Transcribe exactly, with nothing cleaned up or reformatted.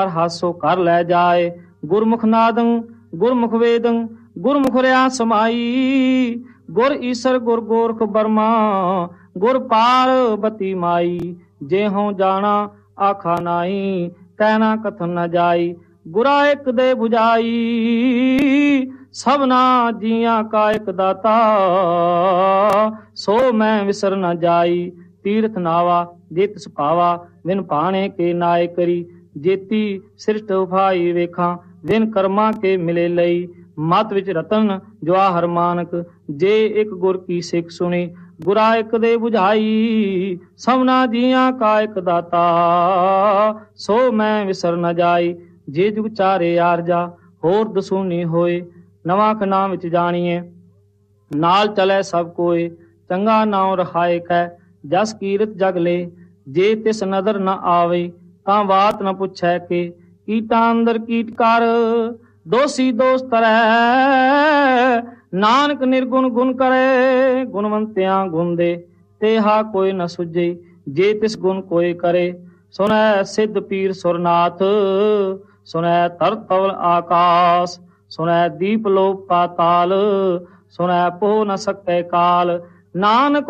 ਹਾਸੋ ਕਰ ਲੈ ਜਾਏ। ਗੁਰਮੁਖ ਨਾਦੰ ਗੁਰਮੁਖ ਵੇਦੰ ਗੁਰਮੁਖ ਰਿਆ ਸਮਾਈ। ਗੁਰ ਈਸਰ ਗੁਰ ਗੋਰਖ ਬਰਮਾ ਗੁਰ ਪਾਰਬਤੀ ਮਾਈ। ਜੇ ਹਉ ਜਾਣਾ ਆਖਾ ਨਾਈ ਕਹਿਣਾ ਕਥਨ ਨ ਜਾਈ। ਗੁਰਾ ਇੱਕ ਦੇ ਬੁਝਾਈ ਸਭਨਾ ਜੀਆਂ ਕਾ ਇੱਕ ਦਾਤਾ। ਸੋ ਮੈਂ ਵਿਸਰ ਨ ਜਾਈ ਤੀਰਥ ਨਾਵਾ ਜੇ ਤਿਸ ਪਾਵਾ। ਵਿਨ ਭਾਣੇ ਕੇ ਨਾਏ ਕਰੀ ਜੇਤੀ ਸ੍ਰਿਸ਼ਟ ਉਫਾਈ ਵੇਖਾਂ। ਵਿਨ ਕਰਮਾਂ ਕੇ ਮਿਲੇ ਲਈ ਮਤ ਵਿੱਚ ਰਤਨ ਜਵਾਹਰ ਮਾਨਕ। ਜੇ ਇੱਕ ਗੁਰ ਕੀ ਸਿੱਖ ਸੁਣੀ ਗੁਰਾ ਇੱਕ ਦੇ ਬੁਝਾਈ। ਸਭਨਾ ਜੀਆਂ ਕਾ ਇੱਕ ਦਾਤਾ ਸੋ ਮੈਂ ਵਿਸਰ ਨ ਜਾਈ। ਜੇ ਜੁਗ ਚਾਰੇ ਆਰਜਾ ਹੋਰ ਦਸੂਨੀ ਹੋਏ। ਨਵਾਂ ਖਨਾ ਵਿੱਚ ਜਾਣੀਏ ਨਾਲ ਚਲੇ ਸਭ ਕੋਏ। ਚੰਗਾ ਨਾਉ ਰਖਾਏ ਕੈ ਜਸ ਕੀਰਤ ਜਗ ਲੈ। ਜੇ ਤਿਸ ਨਦਰ ਨ ਆਵੇ ਤਾਂ ਬਾਤ ਨ ਪੁੱਛੈ ਕੇ। ਕੀਟਾਂ ਅੰਦਰ ਕੀਟ ਕਰ ਦੋਸੀ ਦੋਸ ਤਰੈ। ਨਾਨਕ ਨਿਰਗੁਣ ਗੁਣ ਕਰੇ ਗੁਣਵੰਤਿਆਂ ਗੁਣ ਦੇ। ਤੇਹਾ ਕੋਈ ਨ ਸੁਝੇ ਜੇ ਤਿਸ ਗੁਣ ਕੋਈ ਕਰੇ। ਸੁਣੈ ਸਿੱਧ ਪੀਰ ਸੁਰਨਾਥ ਸੁਣੈ ਧਰ ਤਵਲ ਆਕਾਸ। ਸੁਣੈ ਦੀਪ ਲੋਕ ਪਾਤਾਲ ਸੁਣੈ ਪੋਹ ਨ ਸਕੈ ਕਾਲ। ਨਾਨਕ